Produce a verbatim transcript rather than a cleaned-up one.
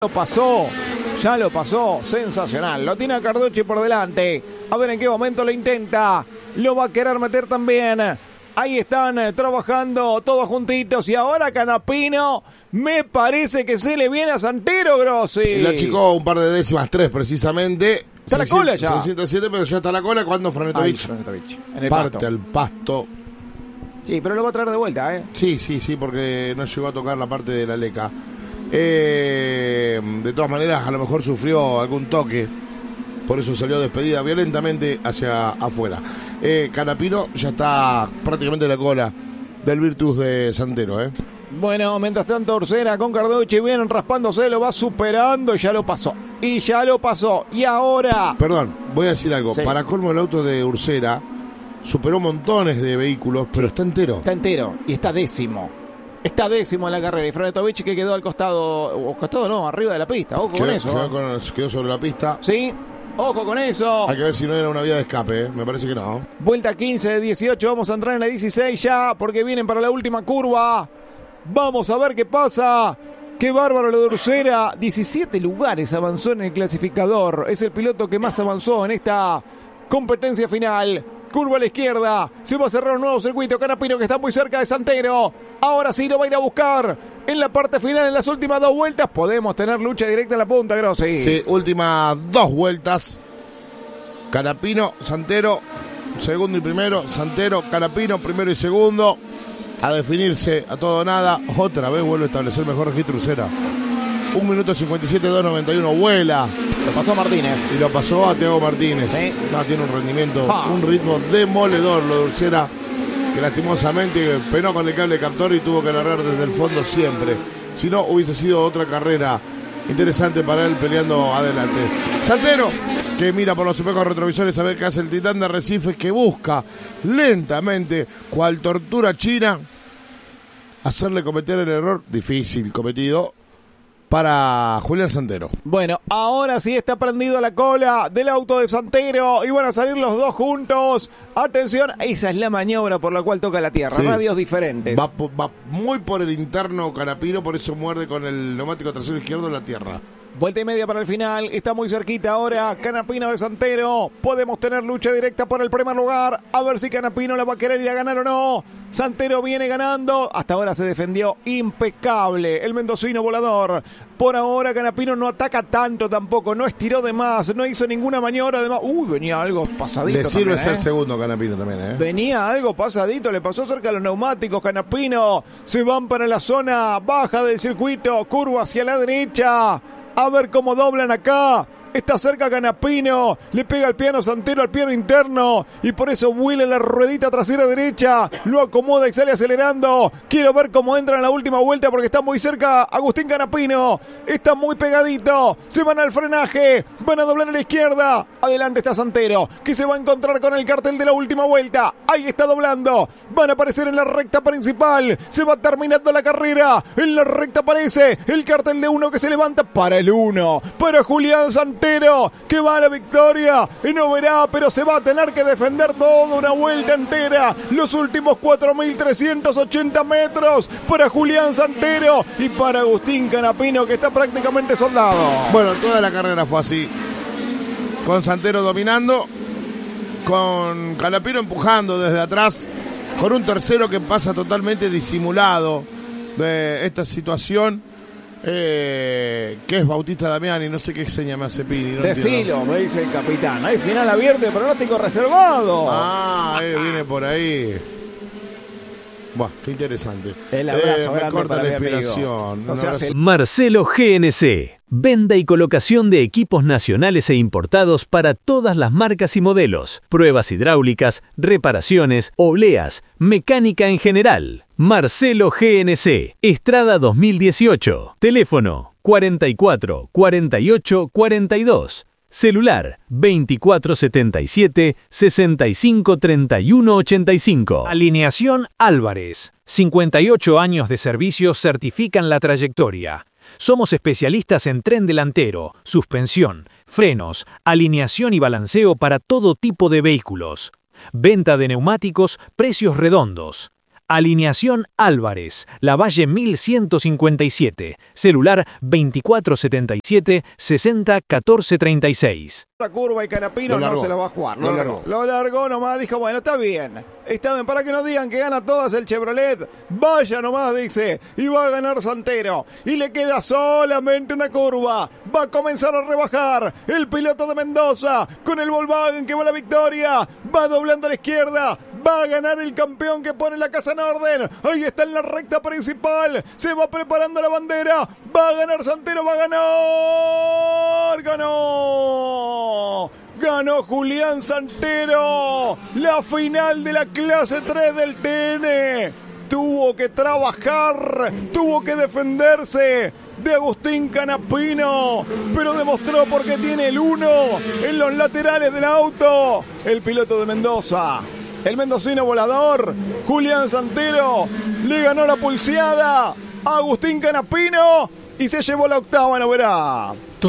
Lo pasó, ya lo pasó, sensacional. Lo tiene a Carducci por delante. A ver en qué momento lo intenta. Lo va a querer meter también. Ahí están eh, trabajando todos juntitos. Y ahora Canapino, me parece que se le viene a Santero, Grossi. Y la achicó un par de décimas, tres precisamente. Está la cola ya. seiscientos siete, pero ya está la cola cuando Franetovich en el parte pasto. al pasto. Sí, pero lo va a traer de vuelta, ¿eh? Sí, sí, sí, porque no llegó a tocar la parte de la leca. Eh, de todas maneras, a lo mejor sufrió algún toque. Por eso salió despedida violentamente hacia afuera. Eh, Canapino ya está prácticamente en la cola del Virtus de Santero, ¿eh? Bueno, mientras tanto Ursera con Carducci vienen raspándose, lo va superando y ya lo pasó. Y ya lo pasó. Y ahora... Perdón, voy a decir algo. Sí. Para colmo, el auto de Ursera superó montones de vehículos, pero está entero. Está entero y está décimo. Está décimo en la carrera. Y Franetovich que quedó al costado, o costado no, arriba de la pista. Ojo Quedó, con eso. quedó, ¿eh? con- quedó sobre la pista. Sí, ojo con eso. Hay que ver si no era una vía de escape, ¿eh? Me parece que no. Vuelta quince de dieciocho, vamos a entrar en la dieciséis ya, porque vienen para la última curva. Vamos a ver qué pasa. Qué bárbaro lo de Ursera. diecisiete lugares avanzó en el clasificador. Es el piloto que más avanzó en esta competencia final. Curva a la izquierda. Se va a cerrar un nuevo circuito. Canapino que está muy cerca de Santero. Ahora sí lo va a ir a buscar. En la parte final, en las últimas dos vueltas, podemos tener lucha directa en la punta, Grossi. Sí, últimas dos vueltas. Canapino, Santero, segundo y primero. Santero, Canapino, primero y segundo. A definirse a todo o nada. Otra vez vuelve a establecer mejor registro Ursera. un minuto cincuenta y siete, dos noventa y uno. Vuela. Lo pasó Martínez. Y lo pasó a Thiago Martínez. Sí. No, tiene un rendimiento, Ah. un ritmo demoledor lo de Ursera, que lastimosamente penó con el cable captor y tuvo que largar desde el fondo siempre. Si no, hubiese sido otra carrera interesante para él peleando adelante. Santero, que mira por los espejos retrovisores a ver qué hace el Titán de Arrecife, que busca lentamente, cual tortura china, hacerle cometer el error difícil cometido para Julián Santero. Bueno, ahora sí está prendido la cola del auto de Santero y van a salir los dos juntos. Atención, esa es la maniobra por la cual toca la tierra. Sí. Radios diferentes. Va, po- va muy por el interno Canapino, por eso muerde con el neumático trasero izquierdo en la tierra. Vuelta y media para el final. Está muy cerquita ahora. Canapino de Santero. Podemos tener lucha directa por el primer lugar. A ver si Canapino la va a querer ir a ganar o no. Santero viene ganando. Hasta ahora se defendió impecable el mendocino volador. Por ahora Canapino no ataca tanto tampoco. No estiró de más. No hizo ninguna maniobra de más. Uy, venía algo pasadito. Le sirve también, ser ¿eh? segundo Canapino también, ¿eh? Venía algo pasadito, le pasó cerca de los neumáticos. Canapino se van para la zona baja del circuito, curva hacia la derecha. A ver cómo doblan acá. Está cerca Canapino, le pega el piano Santero al piano interno y por eso vuela la ruedita trasera derecha, lo acomoda y sale acelerando. Quiero ver cómo entra en la última vuelta porque está muy cerca Agustín Canapino, está muy pegadito, se van al frenaje, van a doblar a la izquierda. Adelante está Santero, que se va a encontrar con el cartel de la última vuelta. Ahí está doblando, van a aparecer en la recta principal, se va terminando la carrera. En la recta aparece el cartel de uno que se levanta para el uno, para Julián Santero, que va a la victoria y no verá, pero se va a tener que defender toda una vuelta entera. Los últimos cuatro mil trescientos ochenta metros para Julián Santero y para Agustín Canapino, que está prácticamente soldado. Bueno, toda la carrera fue así. Con Santero dominando, con Canapino empujando desde atrás, con un tercero que pasa totalmente disimulado de esta situación. Eh, que es Bautista Damiani, no sé qué seña me hace Pini. No Decilo, entiendo. me dice el capitán. Hay final abierto y pronóstico reservado. Ah, eh, viene por ahí. Buah, qué interesante. El abrazo me grande corta para la mi amigo. inspiración. No Un se abrazo. hace- Marcelo G N C. Venta y colocación de equipos nacionales e importados para todas las marcas y modelos. Pruebas hidráulicas, reparaciones, obleas, mecánica en general. Marcelo G N C. Estrada dos mil dieciocho. Teléfono cuarenta y cuatro, cuarenta y ocho, cuarenta y dos. Celular veinticuatro setenta y siete, sesenta y cinco treinta y uno ochenta y cinco. Alineación Álvarez. cincuenta y ocho años de servicio certifican la trayectoria. Somos especialistas en tren delantero, suspensión, frenos, alineación y balanceo para todo tipo de vehículos. Venta de neumáticos, precios redondos. Alineación Álvarez, Lavalle mil ciento cincuenta y siete, celular veinticuatro setenta y siete, sesenta catorce treinta y seis. La curva y Canapino no se la va a jugar. Lo largó. Lo largó nomás, dijo, bueno, está bien. Está bien, para que no digan que gana todas el Chevrolet. Vaya nomás, dice, y va a ganar Santero. Y le queda solamente una curva. Va a comenzar a rebajar el piloto de Mendoza con el Volkswagen que va a la victoria. Va doblando a la izquierda. Va a ganar el campeón que pone la casa en orden. Ahí está en la recta principal. Se va preparando la bandera. Va a ganar Santero, va a ganar. Ganó. Ganó Julián Santero. La final de la clase tres del T N. Tuvo que trabajar. Tuvo que defenderse de Agustín Canapino, pero demostró porque tiene el uno en los laterales del auto. El piloto de Mendoza. El mendocino volador, Julián Santero, le ganó la pulseada a Agustín Canapino y se llevó la octava novedad.